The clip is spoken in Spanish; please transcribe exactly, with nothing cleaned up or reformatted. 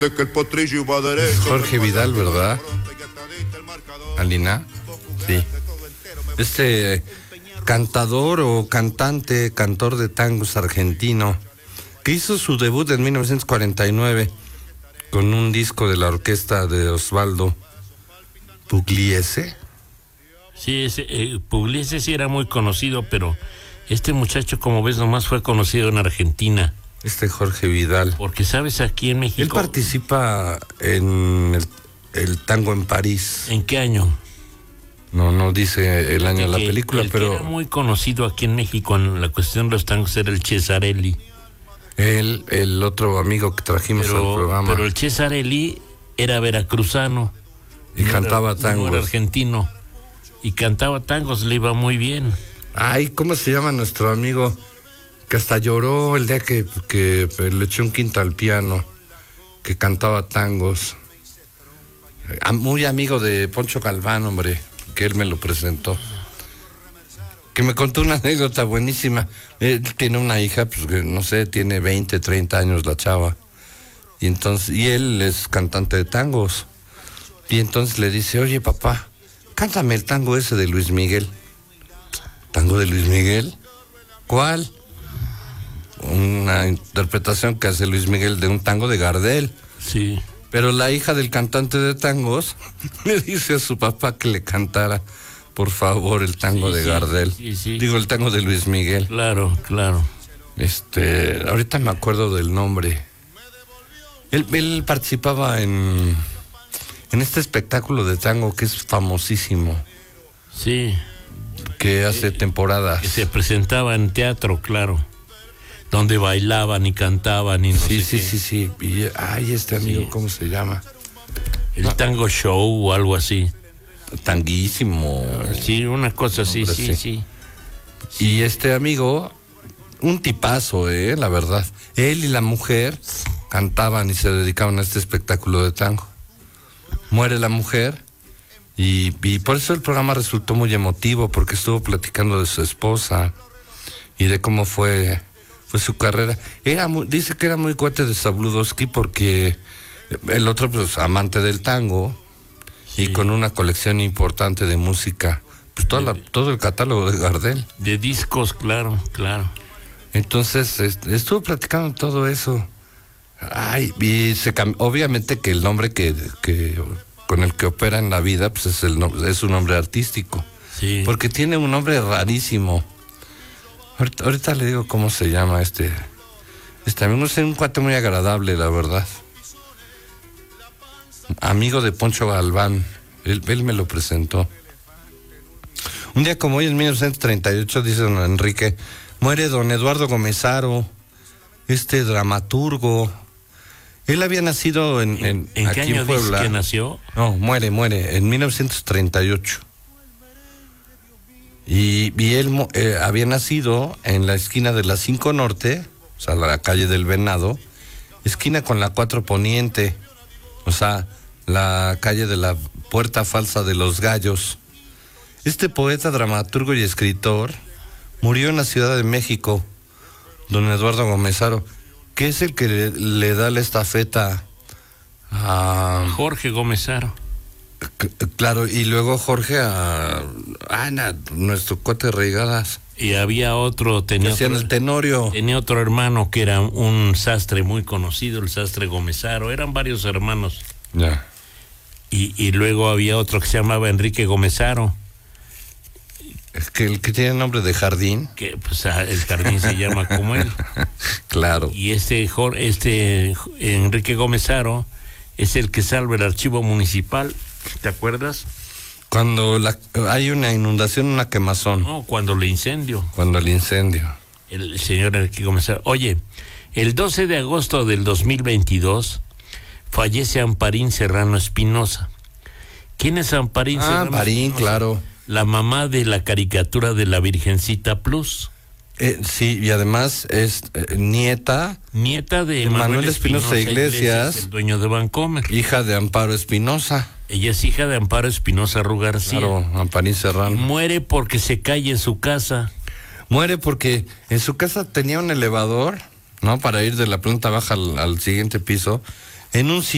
que el potrillo va derecho. Jorge Vidal, ¿verdad? Alina, sí. Este cantador o cantante, cantor de tangos argentino, que hizo su debut en mil novecientos cuarenta y nueve con un disco de la orquesta de Osvaldo Pugliese. Sí, ese, eh, Pugliese sí era muy conocido, pero este muchacho, como ves, nomás fue conocido en Argentina. Este Jorge Vidal. Porque, ¿sabes? Aquí en México... Él participa en el, el tango en París. ¿En qué año? No, no dice el año de la que, película, el pero... que era muy conocido aquí en México en la cuestión de los tangos era el Cesarelli. Él, el otro amigo que trajimos pero, al programa. Pero el Cesarelli era veracruzano. Y no cantaba era, tangos. No era argentino. Y cantaba tangos, le iba muy bien. Ay, ¿cómo se llama nuestro amigo? Que hasta lloró el día que, que le echó un quinto al piano, que cantaba tangos. Muy amigo de Poncho Galván, hombre, que él me lo presentó. Que me contó una anécdota buenísima. Él tiene una hija, pues que no sé, tiene veinte, treinta años la chava. Y entonces, y él es cantante de tangos. Y entonces le dice, oye papá, cántame el tango ese de Luis Miguel. ¿Tango de Luis Miguel? ¿Cuál? Una interpretación que hace Luis Miguel de un tango de Gardel. Sí. Pero la hija del cantante de tangos le dice a su papá que le cantara, por favor, el tango sí, de sí, Gardel. Sí, sí. Digo, el tango de Luis Miguel. Claro, claro. Este, ahorita me acuerdo del nombre. Él, él participaba en, en este espectáculo de tango que es famosísimo. Sí. Que hace eh, temporadas. Que se presentaba en teatro, claro. Donde bailaban y cantaban y no sí, sé sí, sí, sí, sí. Ay, este amigo, sí. ¿Cómo se llama? El ah. Tango Show o algo así. Tanguísimo. Sí, una cosa así, sí, sí, sí. Y este amigo, un tipazo, eh, la verdad. Él y la mujer cantaban y se dedicaban a este espectáculo de tango. Muere la mujer y, y por eso el programa resultó muy emotivo, porque estuvo platicando de su esposa y de cómo fue... fue su carrera. Era muy, dice que era muy cuate de Zabludovsky porque el otro, pues, amante del tango, sí. Y con una colección importante de música, pues toda la, todo el catálogo de Gardel. De discos, claro, claro. Entonces, estuvo platicando todo eso. Ay, y se obviamente que el nombre que, que con el que opera en la vida, pues es el es un nombre artístico. Sí. Porque tiene un nombre rarísimo. Ahorita, ahorita le digo cómo se llama este. Este amigo es un cuate muy agradable, la verdad. Amigo de Poncho Galván. Él, él me lo presentó. Un día como hoy, en mil novecientos treinta y ocho, dice don Enrique, muere don Eduardo Gomezaro, este dramaturgo. Él había nacido en, en, ¿En aquí qué año en Puebla. dice que nació? No, muere, muere, en mil novecientos treinta y ocho. Y, y él eh, había nacido en la esquina de la cinco Norte, o sea, la calle del Venado, esquina con la cuatro Poniente, o sea, la calle de la Puerta Falsa de los Gallos. Este poeta, dramaturgo y escritor murió en la Ciudad de México, don Eduardo Gomezaro, que es el que le, le da la estafeta a... Jorge Gomezaro. Claro, y luego Jorge a Ana, nuestro cuate Reigadas. Y había otro, tenía otro, el Tenorio. Tenía otro hermano que era un sastre muy conocido, el sastre Gomezaro. Eran varios hermanos. Ya. Y, y luego había otro que se llamaba Enrique Gomezaro. Es que el que tiene nombre de jardín. Que pues el jardín se llama como él. Claro. Y este, este Enrique Gomezaro es el que salva el archivo municipal. ¿Te acuerdas? Cuando la, hay una inundación, una quemazón. No, cuando el incendio. Cuando el incendio. El señor Enrique Gomezaro. Oye, el doce de agosto del dos mil veintidós fallece Amparín Serrano Espinosa. ¿Quién es Amparín ah, Serrano Amparín, Espinosa? claro. La mamá de la caricatura de la Virgencita Plus. Eh, sí, y además es eh, nieta... Nieta de, de Manuel, Manuel Espinosa Iglesias, Iglesias, el dueño de Vancomer. Hija de Amparo Espinosa. Ella es hija de Amparo Espinosa Rugarcía. Claro, Amparín Serrano. Muere porque se cae en su casa. Muere porque en su casa tenía un elevador, ¿no? Para ir de la planta baja al, al siguiente piso. En un